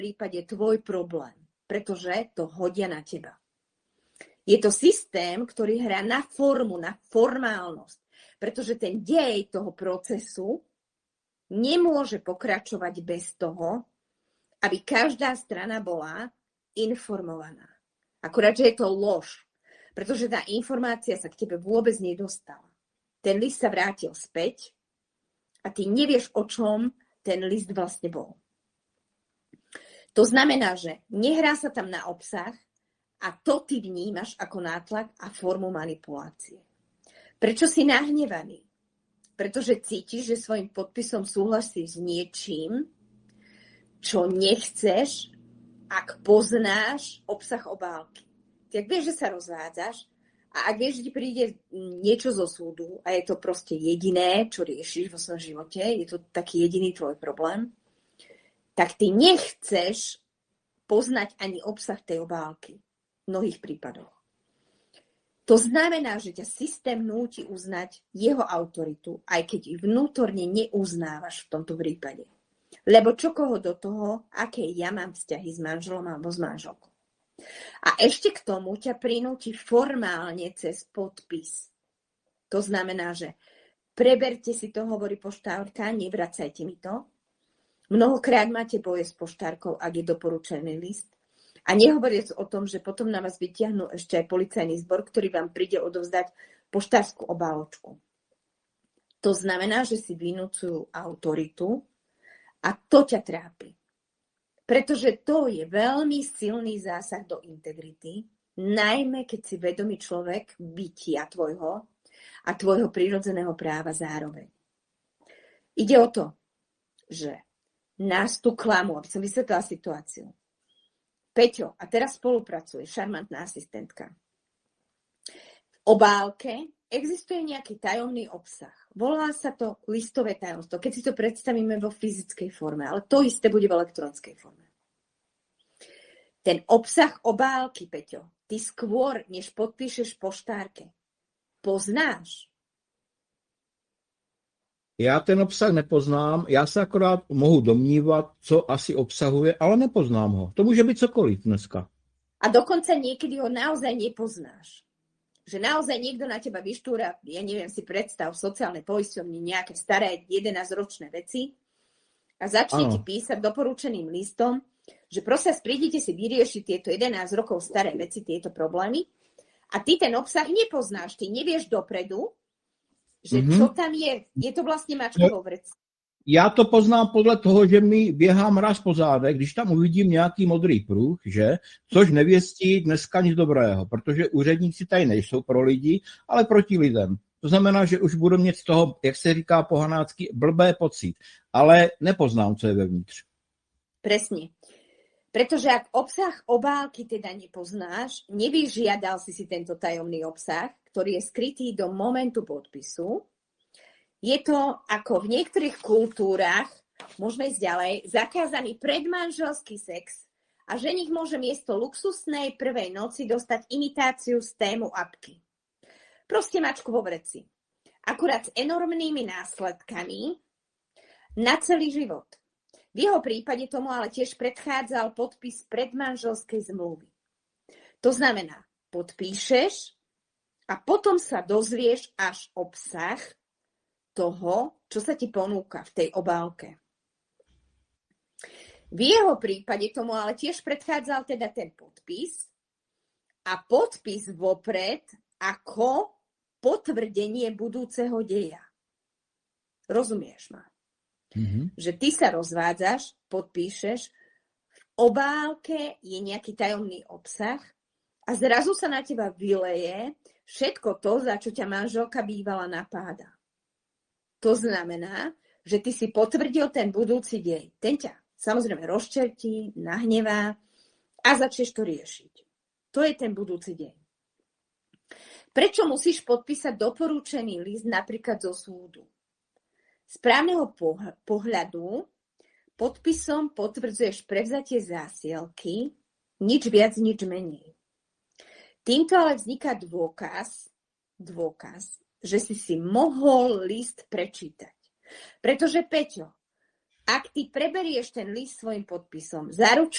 prípade tvoj problém, pretože to hodia na teba. Je to systém, ktorý hrá na formu, na formálnosť, pretože ten dej toho procesu nemôže pokračovať bez toho, aby každá strana bola informovaná. Akurát, že je to lož, pretože tá informácia sa k tebe vôbec nedostala. Ten list sa vrátil späť a ty nevieš, o čom ten list vlastne bol. To znamená, že nehrá sa tam na obsah a to ty vnímaš ako nátlak a formu manipulácie. Prečo si nahnevaný? Pretože cítiš, že svojim podpisom súhlasíš s niečím, čo nechceš, ak poznáš obsah obálky. Ty ak vieš, že sa rozvádzaš a ak vieš, že ti príde niečo zo súdu a je to proste jediné, čo riešiš vo svojom živote, je to taký jediný tvoj problém, tak ty nechceš poznať ani obsah tej obálky v mnohých prípadoch. To znamená, že ťa systém núti uznať jeho autoritu, aj keď ju vnútorne neuznávaš v tomto prípade. Lebo čo koho do toho, aké ja mám vzťahy s manželom alebo s manželkou. A ešte k tomu ťa prinúti formálne cez podpis. To znamená, že preberte si to, hovorí poštárka, nevracajte mi to. Mnohokrát máte boje s poštárkou, ak je doporučený list. A nehovoriac o tom, že potom na vás vytiahnu ešte aj policajný zbor, ktorý vám príde odovzdať poštárskú obáločku. To znamená, že si vynúcujú autoritu a to ťa trápi. Pretože to je veľmi silný zásah do integrity, najmä keď si vedomý človek bytia tvojho a tvojho prirodzeného práva zároveň. Ide o to, že nás tu klamú, aby som vysvetlila situáciu. Peťo, a teraz spolupracuje, šarmantná asistentka. V obálke existuje nejaký tajomný obsah. Volá sa to listové tajomstvo, keď si to predstavíme vo fyzickej forme, ale to isté bude v elektronickej forme. Ten obsah obálky, Peťo, ty skôr, než podpíšeš poštárke, poznáš. Já ten obsah nepoznám, já se akorát mohu domnívat, co asi obsahuje, ale nepoznám ho. To může být cokoliv dneska. A dokonca niekedy ho naozaj nepoznáš. Že naozaj niekto na teba vyštúra, ja neviem, si predstav sociálne poisťovne, nejaké staré 11-ročné veci a začne ti písať doporučeným listom, že prosím, prídite si vyriešiť tieto 11 rokov staré veci, tieto problémy a ty ten obsah nepoznáš, ty nevieš dopredu, že čo tam je. Je to vlastně mačka vo vreci. Já to poznám podle toho, že mi běhá mráz po zádech, když tam uvidím nějaký modrý pruh, že? Což nevěstí dneska nic dobrého, protože úředníci tady nejsou pro lidi, ale proti lidem. To znamená, že už budu mít z toho, jak se říká pohanácky, blbé pocit. Ale nepoznám, co je vevnitř. Presne. Pretože ak obsah obálky teda nepoznáš, nevyžiadal si tento tajomný obsah, ktorý je skrytý do momentu podpisu. Je to ako v niektorých kultúrach, môžeme ísť ďalej, zakázaný predmanželský sex a ženich môže miesto luxusnej prvej noci dostať imitáciu z tému apky. Proste mačku vo vreci. Akurát s enormnými následkami na celý život. V jeho prípade tomu ale tiež predchádzal podpis predmanželskej zmluvy. To znamená, podpíšeš a potom sa dozvieš až obsah toho, čo sa ti ponúka v tej obálke. V jeho prípade tomu ale tiež predchádzal teda ten podpis a podpis vopred ako potvrdenie budúceho deja. Rozumieš ma? Že ty sa rozvádzaš, podpíšeš, v obálke je nejaký tajomný obsah a zrazu sa na teba vyleje všetko to, za čo ťa manželka bývala napáda. To znamená, že ty si potvrdil ten budúci dej. Ten ťa samozrejme rozčertí, nahnevá a začneš to riešiť. To je ten budúci deň. Prečo musíš podpísať doporučený list napríklad zo súdu? Z právneho pohľadu podpisom potvrdzuješ prevzatie zásielky, nič viac, nič menej. Týmto ale vzniká dôkaz, že si mohol list prečítať. Pretože, Peťo, ak ty preberieš ten list svojim podpisom, zaručujem,